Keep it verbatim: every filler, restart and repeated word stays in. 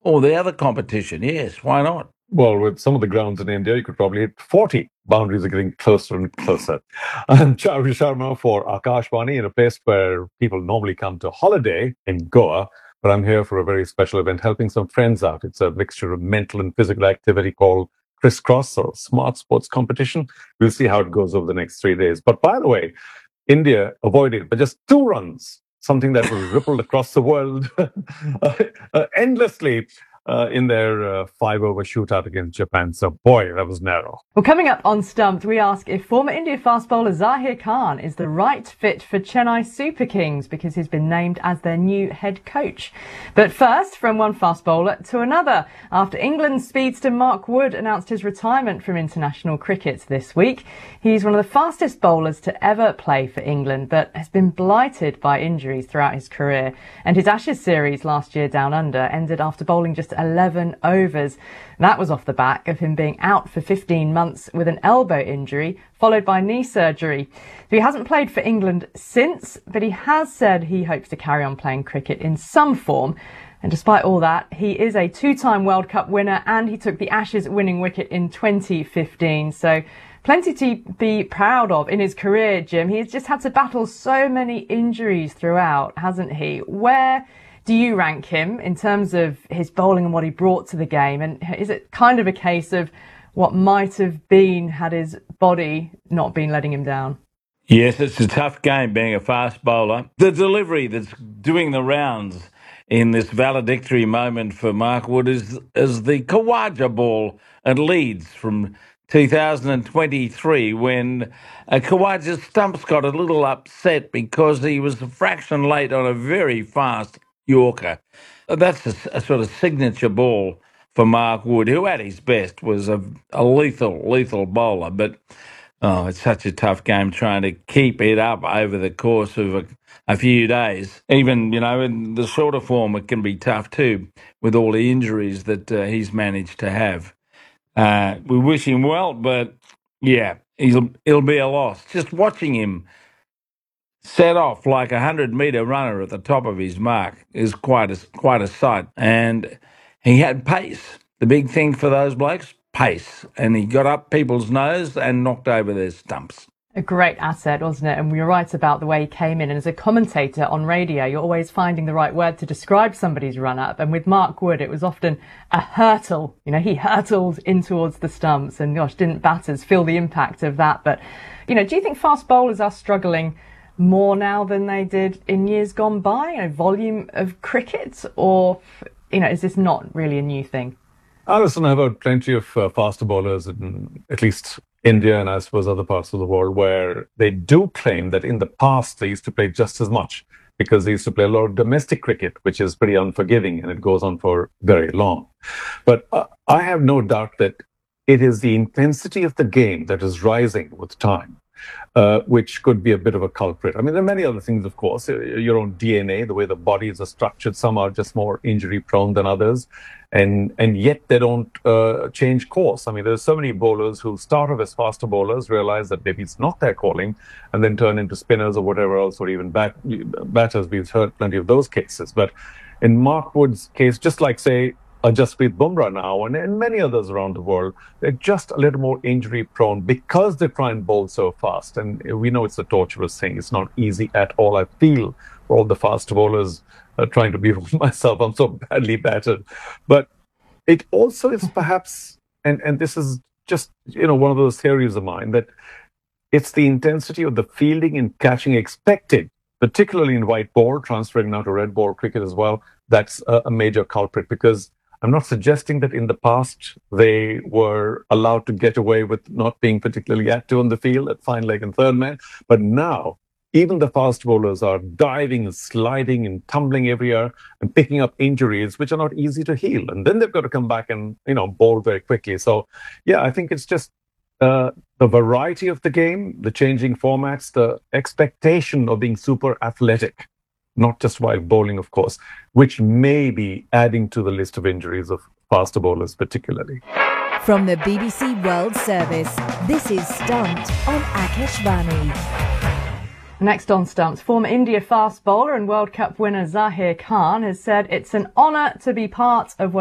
Or the other competition, yes, why not? Well, with some of the grounds in India, you could probably hit forty. Boundaries are getting closer and closer. I'm Charu Sharma for Akashvani, in a place where people normally come to holiday in Goa, but I'm here for a very special event, helping some friends out. It's a mixture of mental and physical activity called Crisscross, or Smart Sports Competition. We'll see how it goes over the next three days. But by the way, India avoided by just two runs, something that was rippled across the world uh, endlessly uh, in their uh, five-over shootout against Japan. So, boy, that was narrow. Well, coming up on Stumped, we ask if former India fast bowler Zahir Khan is the right fit for Chennai Super Kings because he's been named as their new head coach. But first, from one fast bowler to another, after England's speedster Mark Wood announced his retirement from international cricket this week, he's one of the fastest bowlers to ever play for England, but has been blighted by injuries throughout his career. And his Ashes series last year down under ended after bowling just eleven overs. That was off the back of him being out for fifteen months with an elbow injury, followed by knee surgery. So he hasn't played for England since, but he has said he hopes to carry on playing cricket in some form. And despite all that, he is a two-time World Cup winner and he took the Ashes winning wicket in twenty fifteen. So plenty to be proud of in his career, Jim. He's just had to battle so many injuries throughout, hasn't he? Where do you rank him in terms of his bowling and what he brought to the game? And is it kind of a case of what might have been had his body not been letting him down? Yes, it's a tough game being a fast bowler. The delivery that's doing the rounds in this valedictory moment for Mark Wood is, is the Khawaja ball at Leeds from two thousand twenty-three, when uh, Khawaja's stumps got a little upset because he was a fraction late on a very fast Yorker. That's a, a sort of signature ball for Mark Wood, who at his best was a, a lethal, lethal bowler. But oh, it's such a tough game trying to keep it up over the course of a, a few days. Even, you know, in the shorter form, it can be tough too, with all the injuries that uh, he's managed to have. Uh, we wish him well, but yeah, he'll, it'll be a loss. Just watching him set off like a hundred-metre runner at the top of his mark is quite a, quite a sight. And he had pace. The big thing for those blokes, pace. And he got up people's nose and knocked over their stumps. A great asset, wasn't it? And we were right about the way he came in. And as a commentator on radio, you're always finding the right word to describe somebody's run-up. And with Mark Wood, it was often a hurtle. You know, he hurtled in towards the stumps. And gosh, didn't batters feel the impact of that? But, you know, do you think fast bowlers are struggling more now than they did in years gone by? You know, volume of cricket? Or, you know, is this not really a new thing? Alison, I've heard plenty of uh, faster bowlers in at least India and I suppose other parts of the world where they do claim that in the past they used to play just as much because they used to play a lot of domestic cricket, which is pretty unforgiving and it goes on for very long. But uh, I have no doubt that it is the intensity of the game that is rising with time. Uh, which could be a bit of a culprit. I mean, there are many other things, of course. Your own D N A, the way the bodies are structured, some are just more injury prone than others. And and yet they don't uh, change course. I mean, there's so many bowlers who start off as faster bowlers, realize that maybe it's not their calling, and then turn into spinners or whatever else, or even bat, batters. We've heard plenty of those cases. But in Mark Wood's case, just like, say, Uh, Jasprit Bumrah now and, and many others around the world, they're just a little more injury prone because they try and bowl so fast. And we know it's a torturous thing. It's not easy at all. I feel for all the fast bowlers uh, trying to be myself. I'm so badly battered. But it also is perhaps, and, and this is just, you know, one of those theories of mine, that it's the intensity of the fielding and catching expected, particularly in white ball, transferring now to red ball cricket as well. That's a, a major culprit, because I'm not suggesting that in the past they were allowed to get away with not being particularly active on the field at fine leg and third man. But now, even the fast bowlers are diving and sliding and tumbling every year and picking up injuries, which are not easy to heal. And then they've got to come back and, you know, bowl very quickly. So, yeah, I think it's just uh, the variety of the game, the changing formats, the expectation of being super athletic. Not just while bowling, of course, which may be adding to the list of injuries of faster bowlers particularly. From the B B C World Service, this is Stumped on Akashvani. Next on Stumped, former India fast bowler and World Cup winner Zahir Khan has said it's an honour to be part of one